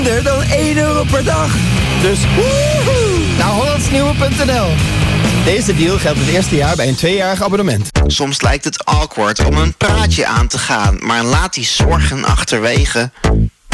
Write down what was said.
minder dan €1 per dag. Dus woehoe, naar hollandsnieuwe.nl. Deze deal geldt het eerste jaar bij een 2-jarig abonnement. Soms lijkt het awkward om een praatje aan te gaan, maar laat die zorgen achterwege.